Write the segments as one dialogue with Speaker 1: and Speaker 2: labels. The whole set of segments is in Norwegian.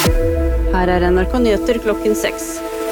Speaker 1: Her NRK Nyheter klokken 6.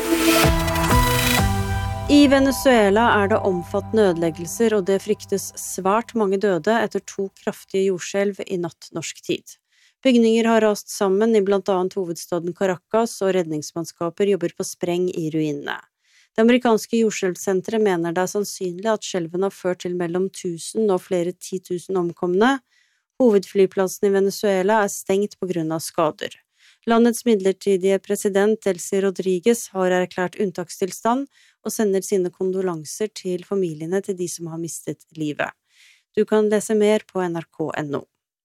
Speaker 1: I Venezuela det omfattende ødeleggelser, og det fryktes svært mange døde etter 2 kraftige jordskjelv i natt norsk tid. Bygninger har rast sammen i blant annet hovedstaden Caracas, og redningsmannskaper jobber på spreng i ruinene. Det amerikanske jordskjelvsenteret mener det sannsynlig at skjelven har ført til mellom 1000 og flere 10 000 omkomne. Hovedflyplassen i Venezuela stengt på grunn av skader. Landets midlertidige president Delcy Rodriguez har erklært unntakstilstand og sender sine kondolanser til familiene til de som har mistet livet. Du kan lese mer på nrk.no.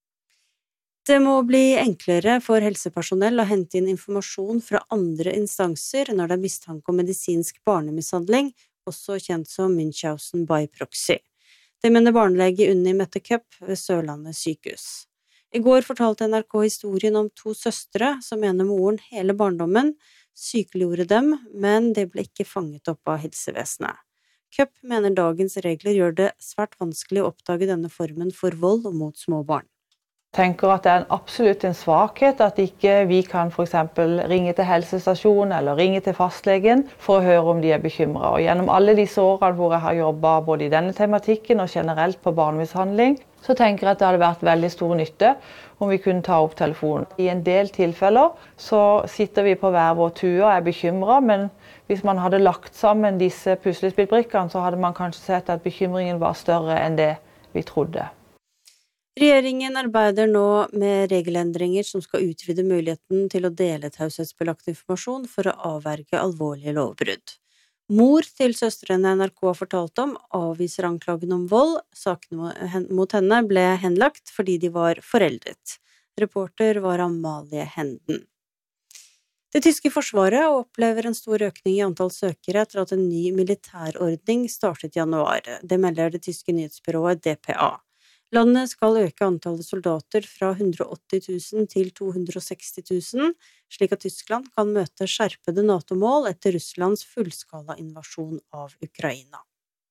Speaker 1: Det må bli enklere for helsepersonell å hente inn informasjon fra andre instanser når det mistanke om medisinsk barnemishandling, også kjent som Münchhausen by proxy. Det mener barnelege Unni Mette Køpp ved Sørlandet sykehus. I går fortalte NRK historien om 2 søstre som mener moren hele barndommen sykeliggjorde dem, men det ble ikke fanget opp av helsevesenet. Køpp mener dagens regler gjør det svært vanskelig å oppdage denne formen for vold mot små barn.
Speaker 2: Jeg tenker at det absolutt en svakhet at ikke vi kan for eksempel ringe til helsestasjonen eller ringe til fastlegen for å høre om de bekymret. Og gjennom alle disse årene hvor jeg har jobbet både i denne tematikken og generelt på barnemishandling, så tenker jeg at det hadde vært veldig stor nytte om vi kunne ta opp telefonen. I en del tilfeller så sitter vi på hver vår tue og bekymret, men hvis man hadde lagt sammen disse puslespillbrikkene, så hadde man kanskje sett at bekymringen var større enn det vi trodde.
Speaker 1: Regjeringen arbeider nå med regelendringer som skal utvide muligheten til å dele taushetsbelagt informasjon for å avverge alvorlige lovbrudd. Mor til søstrene NRK har fortalt om avviser anklagen om vold. Sakene mot henne ble henlagt fordi de var foreldret. Reporter var Amalie Henden. Det tyske forsvaret opplever en stor økning i antall søkere etter at en ny militærordning startet i januar. Det melder det tyske nyhetsbyrået DPA. Landet skal øke antallet soldater fra 180 000 til 260 000, slik at Tyskland kan møte skjerpede NATO-mål etter Russlands fullskala invasjon av Ukraina.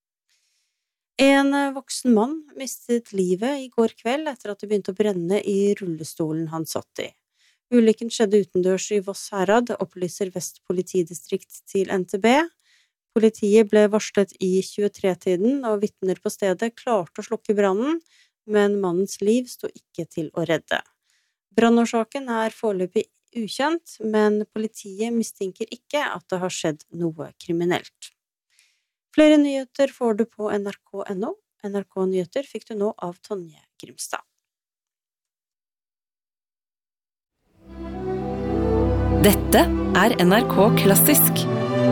Speaker 1: En voksen mann mistet livet i går kveld etter at det begynte å brenne i rullestolen han satt i. Ulykken skjedde utendørs i Voss Herad, opplyser Vest politidistrikt til NTB. Politiet ble varslet i 23-tiden, og vitner på stedet klarte å slukke brannen, men mannens liv stod ikke til å redde. Brannårsaken foreløpig ukjent, men politiet mistenker ikke at det har skjedd noe kriminelt. Flere nyheter får du på nrk.no. NRK Nyheter fikk du nå av Tonje Grimstad.
Speaker 3: Dette NRK Klassisk.